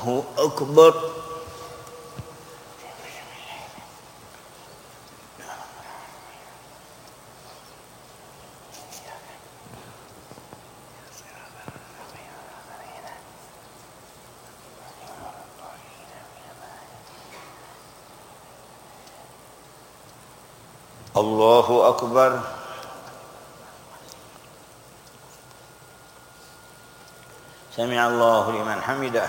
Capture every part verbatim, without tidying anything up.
الله أكبر. الله أكبر. سمع الله لمن حمده.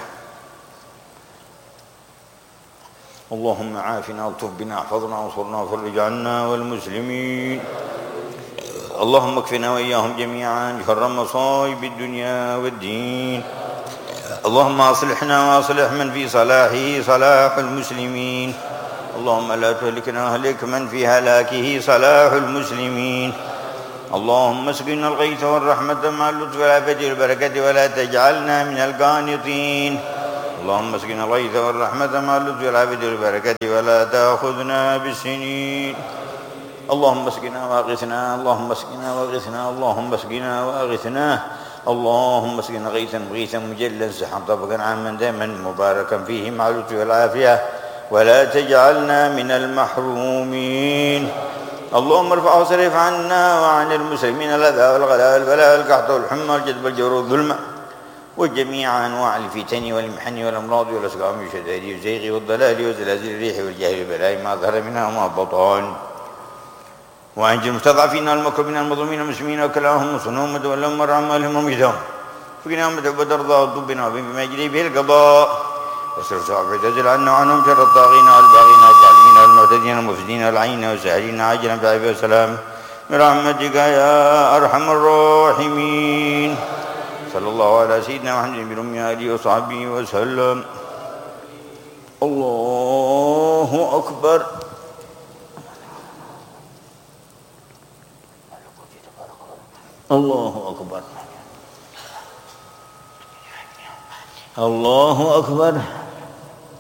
اللهم عافنا والطف بنا احفظنا وانصرنا وفرج عنا والمسلمين. اللهم اكفنا وإياهم جميعا شر مصائب الدنيا والدين. اللهم أصلحنا وأصلح من في صلاحه صلاح المسلمين. اللهم لا تهلكنا أهلك من في هلاكه صلاح المسلمين. اللهم اسقنا الغيث والرحمة مع اللطف والعافية والبركة ولا تجعلنا من القانطين. اللهم اسقنا الغيث والرحمة مع اللطف والعافية والبركة ولا تأخذنا بالسنين. اللهم اسقنا واغثنا. اللهم اسقنا واغثنا. اللهم اسقنا واغثنا. اللهم اسقنا غيثا غيثا مجلا سحا طبقا عاما دائما مباركا فيه مع اللطف والعافية ولا تجعلنا من المحرومين. اللهم ارفع واصرف عنا وعن المسلمين الأذى والغلاء والبلاء والقحط والحمى والجذب والجور والظلم وجميع أنواع الفتن والمحن والأمراض والأسقام والشدائد والزيغ والضلال وزلازل الريح والجهل والبلاء ما ظهر منها وما بطن. وأنجل المستضعفين والمكروبين المظلومين المسلمين وكلاهم وصنهم وتولهم وارحمهم ومجدهم فقنا ومتعبد أرضاه وطبنا بما يجري به القضاء واصرف صعب اعتزل عنا وعنهم شر الطاغين والباغين والظالمين والمعتدين والمفسدين والعين والساهرين عاجلا بعافية والسلام برحمتك يا أرحم الراحمين. صلى الله على سيدنا محمد بن آله وصحبه وسلم. الله أكبر. الله أكبر. الله أكبر.